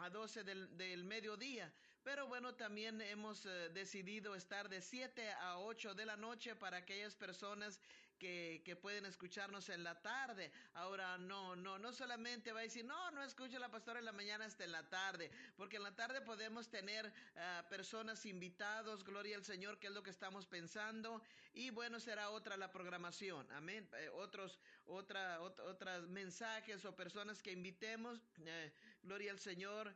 a 12 del mediodía. Pero bueno, también hemos decidido estar de 7 a 8 de la noche para aquellas personas que pueden escucharnos en la tarde. Ahora, no solamente va a decir, no escucho a la pastora en la mañana hasta en la tarde, porque en la tarde podemos tener personas invitados, gloria al Señor, que es lo que estamos pensando, y bueno, será otra la programación, amén, otros mensajes o personas que invitemos, gloria al Señor.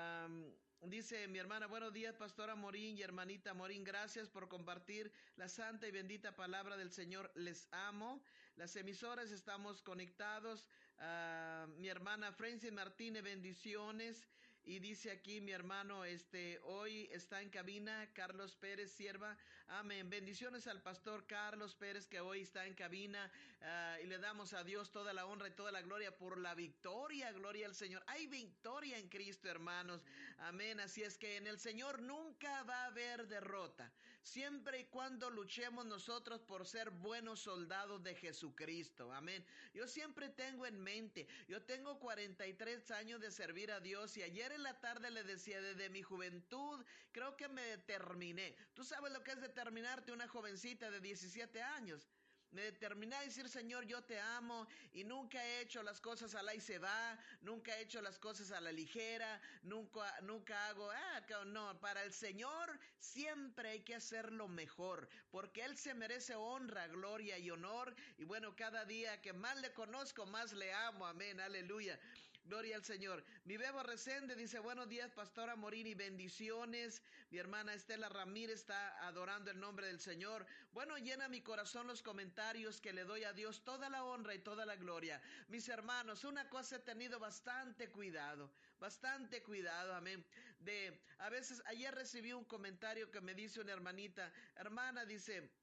Dice mi hermana, buenos días, pastora Morín y hermanita Morín, gracias por compartir la santa y bendita palabra del Señor, les amo. Las emisoras estamos conectados. Mi hermana Francis Martínez, bendiciones. Y dice aquí mi hermano, hoy está en cabina Carlos Pérez, sierva, amén. Bendiciones al pastor Carlos Pérez, que hoy está en cabina, y le damos a Dios toda la honra y toda la gloria por la victoria, gloria al Señor. Hay victoria en Cristo, hermanos, amén. Así es que en el Señor nunca va a haber derrota, siempre y cuando luchemos nosotros por ser buenos soldados de Jesucristo, amén. Yo siempre tengo en mente, yo tengo 43 años de servir a Dios, y ayer en la tarde le decía, desde mi juventud creo que me determiné. Tú sabes lo que es determinarte, una jovencita de 17 años. Me determiné a decir, Señor, yo te amo, y nunca he hecho las cosas a la y se va, nunca he hecho las cosas a la ligera, nunca hago, no, para el Señor siempre hay que hacer lo mejor, porque Él se merece honra, gloria y honor, y bueno, cada día que más le conozco, más le amo, amén, aleluya. Gloria al Señor. Mi Bebo Resende dice, buenos días, pastora Morini, bendiciones. Mi hermana Estela Ramírez está adorando el nombre del Señor. Bueno, llena mi corazón los comentarios que le doy a Dios toda la honra y toda la gloria. Mis hermanos, una cosa he tenido bastante cuidado, amén. A veces, ayer recibí un comentario que me dice una hermana, dice,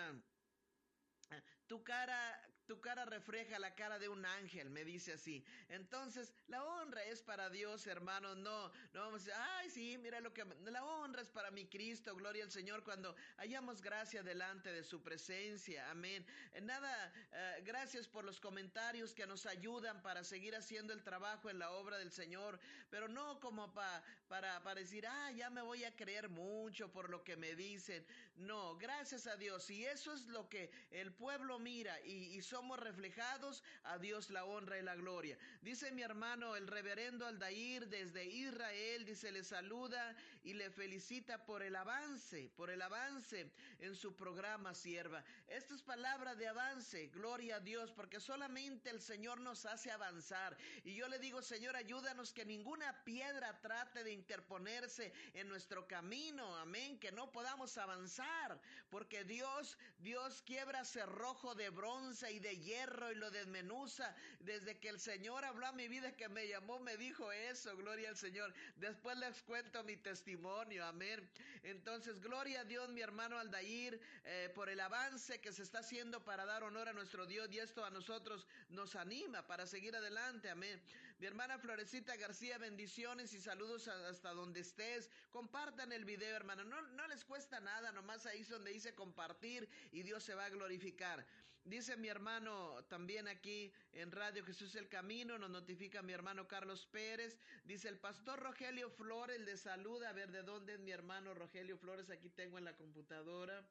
tu cara refleja la cara de un ángel, me dice así. Entonces, la honra es para Dios, hermanos. No vamos a decir, ay, sí, mira lo que... La honra es para mi Cristo, gloria al Señor, cuando hallamos gracia delante de su presencia, amén. Gracias por los comentarios que nos ayudan para seguir haciendo el trabajo en la obra del Señor, pero no como para decir, ya me voy a creer mucho por lo que me dicen. No, gracias a Dios. Y eso es lo que el pueblo mira, y somos reflejados, a Dios la honra y la gloria. Dice mi hermano el reverendo Aldair desde Israel, dice, le saluda y le felicita por el avance en su programa, sierva. Esta es palabra de avance, gloria a Dios, porque solamente el Señor nos hace avanzar. Y yo le digo, Señor, ayúdanos que ninguna piedra trate de interponerse en nuestro camino, amén, que no podamos avanzar, porque Dios quiebra cerrojo de bronce y de hierro y lo desmenuza. Desde que el Señor habló a mi vida, que me llamó, me dijo eso, gloria al Señor. Después les cuento mi testimonio, amén. Entonces, gloria a Dios, mi hermano Aldair, por el avance que se está haciendo para dar honor a nuestro Dios, y esto a nosotros nos anima para seguir adelante, amén. Mi hermana Florecita García, bendiciones y saludos hasta donde estés. Compartan el video, hermano, no les cuesta nada, nomás ahí es donde dice compartir, y Dios se va a glorificar. Dice mi hermano también aquí en Radio Jesús el Camino, nos notifica mi hermano Carlos Pérez, dice el pastor Rogelio Flores le saluda. A ver, ¿de dónde es mi hermano Rogelio Flores? Aquí tengo en la computadora.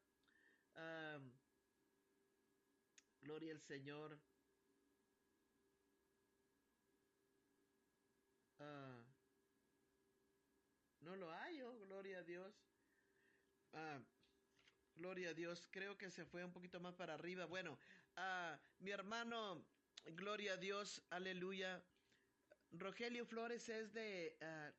Gloria al Señor. No lo hallo, gloria a Dios. Gloria a Dios, creo que se fue un poquito más para arriba. Bueno, mi hermano, gloria a Dios, aleluya. Rogelio Flores es de...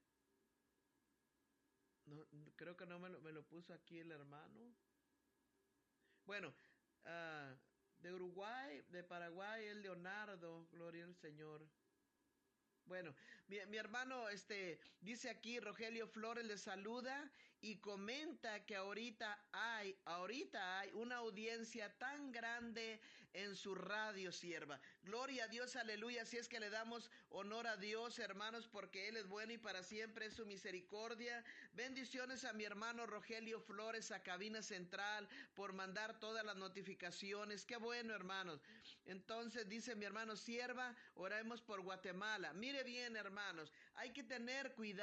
no, creo que no me lo puso aquí el hermano. Bueno, de Uruguay, de Paraguay, el Leonardo, gloria al Señor. Bueno, mi hermano dice aquí, Rogelio Flores le saluda y comenta que ahorita hay una audiencia tan grande en su radio, sierva. Gloria a Dios, aleluya. Así es que le damos honor a Dios, hermanos, porque Él es bueno y para siempre es su misericordia. Bendiciones a mi hermano Rogelio Flores, a Cabina Central, por mandar todas las notificaciones. Qué bueno, hermanos. Entonces dice mi hermano, sierva, oremos por Guatemala. Mire bien, hermanos, hay que tener cuidado